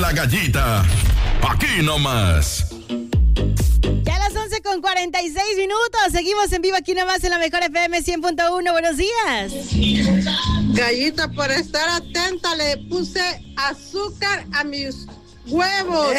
La Gallita, aquí nomás. Ya a las 11:46. Seguimos en vivo aquí nomás en la mejor FM 100.1. Buenos días. Gallita, por estar atenta, le puse azúcar a mis huevos.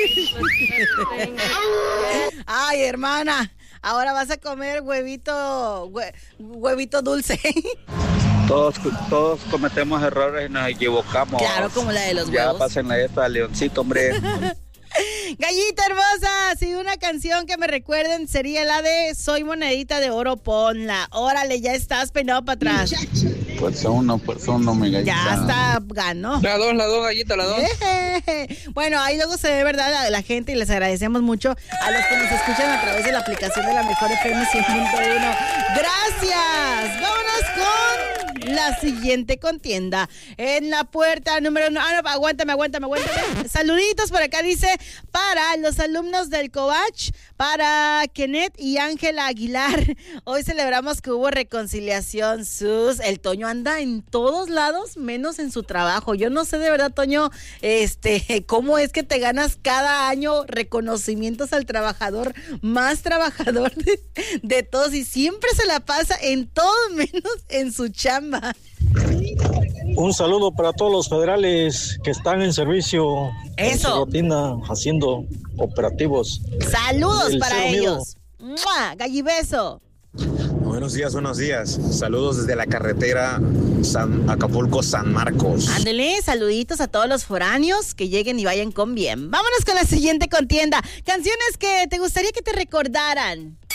Ay, hermana, ahora vas a comer huevito dulce. Todos cometemos errores y nos equivocamos. Claro, como la de los ya huevos. pásenle esto al Leoncito, hombre. Gallita hermosa, si una canción que me recuerden sería la de Soy monedita de oro, ponla. Órale, ya estás peinado para atrás. Fuerza uno, mi gallita. Ya está, ganó. La dos, Gallita, la dos. Bueno, ahí luego se ve, ¿verdad? A la gente y les agradecemos mucho a los que nos escuchan a través de la aplicación de la mejor FM 100.1. Gracias. Vámonos con la siguiente contienda. En la puerta número... no, aguántame. Saluditos por acá, dice, para los alumnos del Covach, para Kenneth y Ángela Aguilar. Hoy celebramos que hubo reconciliación. El Toño anda en todos lados, menos en su trabajo. Yo no sé de verdad, Toño, cómo es que te ganas cada año reconocimientos al trabajador más trabajador de todos, y siempre se la pasa en todo menos en su chamba. Un saludo para todos los federales que están en servicio. Eso. En su rutina, haciendo operativos. Saludos El para cero ellos. ¡Mua! Gallibeso. Buenos días. Saludos desde la carretera Acapulco-San Marcos. Ándele, saluditos a todos los foráneos, que lleguen y vayan con bien. Vámonos con la siguiente contienda. Canciones que te gustaría que te recordaran.